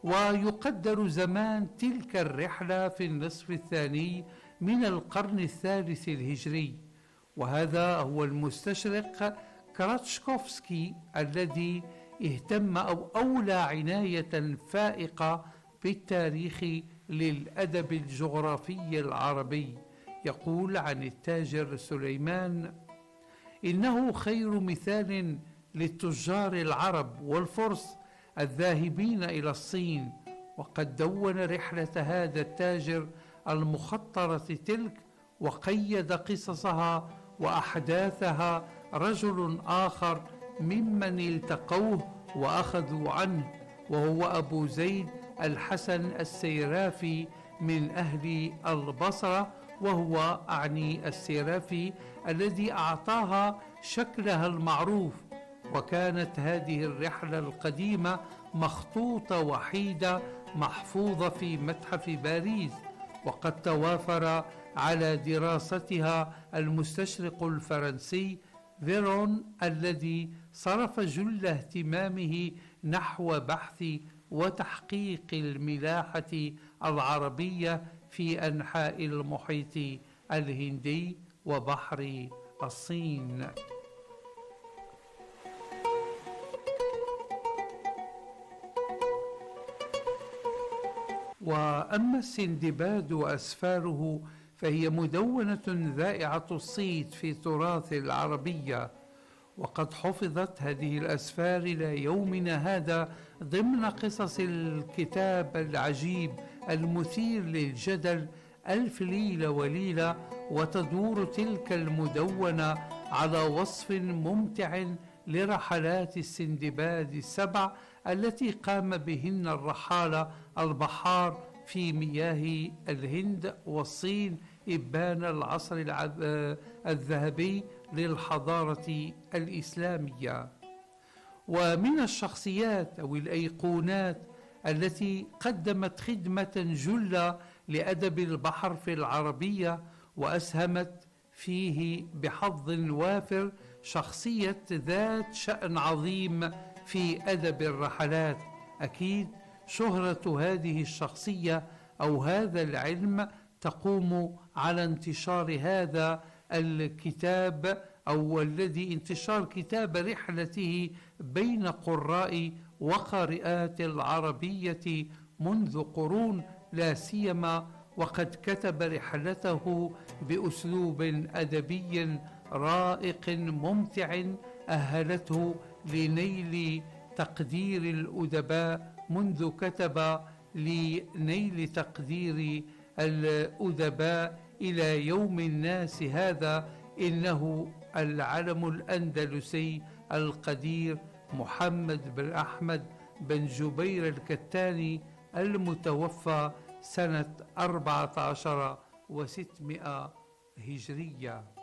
ويقدر زمان تلك الرحلة في النصف الثاني من القرن الثالث الهجري. وهذا هو المستشرق كراتشكوفسكي الذي اهتم أو أولى عناية فائقة بالتاريخ للأدب الجغرافي العربي. يقول عن التاجر سليمان: إنه خير مثال للتجار العرب والفرس الذاهبين إلى الصين. وقد دون رحلة هذا التاجر المخطرة تلك وقيد قصصها وأحداثها رجل آخر ممن التقوه وأخذوا عنه، وهو أبو زيد الحسن السيرافي من أهل البصرة، وهو أعني السيرافي الذي أعطاها شكلها المعروف. وكانت هذه الرحلة القديمة مخطوطة وحيدة محفوظة في متحف باريس، وقد توافر على دراستها المستشرق الفرنسي فيرون الذي صرف جل اهتمامه نحو بحث وتحقيق الملاحة العربية في أنحاء المحيط الهندي وبحر الصين. وأما السندباد وأسفاره فهي مدونة ذائعة الصيت في تراث العربية، وقد حفظت هذه الأسفار إلى يومنا هذا ضمن قصص الكتاب العجيب المثير للجدل ألف ليلة وليلة. وتدور تلك المدونة على وصف ممتع لرحلات السندباد السبع التي قام بهن الرحالة البحار في مياه الهند والصين إبان العصر الذهبي للحضارة الإسلامية. ومن الشخصيات أو الأيقونات التي قدمت خدمة جلة لأدب البحر في العربية وأسهمت فيه بحظ وافر شخصية ذات شأن عظيم في أدب الرحلات. أكيد شهرة هذه الشخصية أو هذا العلم تقوم على انتشار هذا الكتاب أو الذي انتشار كتاب رحلته بين قراء وقارئات العربية منذ قرون، لا سيما وقد كتب رحلته بأسلوب أدبي رائق ممتع أهلته لنيل تقدير الأدباء، منذ كتب لنيل تقدير الأدباء إلى يوم الناس هذا. إنه العلم الأندلسي القدير محمد بن أحمد بن جبير الكتاني المتوفى سنة 14 و600 هجرية.